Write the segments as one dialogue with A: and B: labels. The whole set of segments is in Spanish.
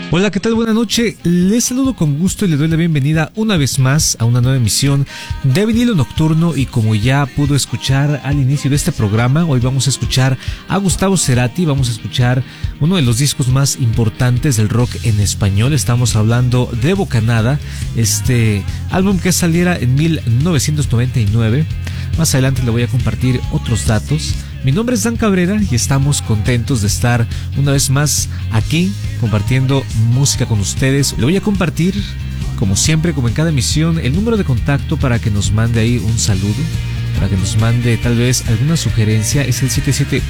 A: Hola, ¿qué tal? Buenas noches. Les saludo con gusto y le doy la bienvenida una vez más a una nueva emisión de Vinilo Nocturno. Y como ya pudo escuchar al inicio de este programa, hoy vamos a escuchar a Gustavo Cerati. Vamos a escuchar uno de los discos más importantes del rock en español. Estamos hablando de Bocanada, este álbum que saliera en 1999. Más adelante le voy a compartir otros datos. Mi nombre es Dan Cabrera y estamos contentos de estar una vez más aquí compartiendo música con ustedes. Le voy a compartir, como siempre, como en cada emisión, el número de contacto para que nos mande ahí un saludo, para que nos mande tal vez alguna sugerencia. Es el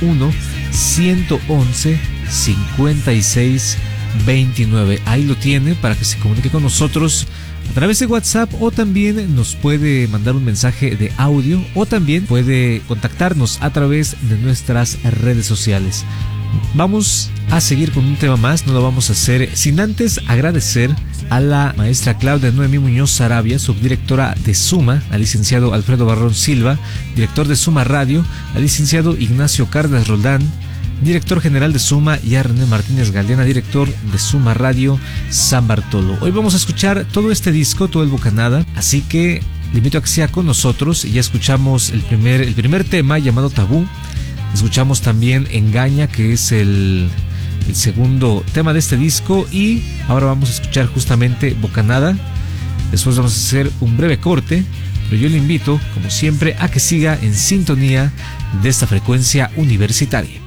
A: 771-111-5629. Ahí lo tiene para que se comunique con nosotros a través de WhatsApp, o también nos puede mandar un mensaje de audio, o también puede contactarnos a través de nuestras redes sociales. Vamos a seguir con un tema más, no lo vamos a hacer sin antes agradecer a la maestra Claudia Noemí Muñoz Sarabia, subdirectora de Suma, al licenciado Alfredo Barrón Silva, director de Suma Radio, al licenciado Ignacio Cárdenas Roldán, director general de Suma, y a René Martínez Galeana, director de Suma Radio San Bartolo. Hoy vamos a escuchar todo este disco, todo el Bocanada, así que le invito a que sea con nosotros. Ya escuchamos el primer tema llamado Tabú, escuchamos también Engaña, que es el segundo tema de este disco, y ahora vamos a escuchar justamente Bocanada. Después vamos a hacer un breve corte, pero yo le invito, como siempre, a que siga en sintonía de esta frecuencia universitaria.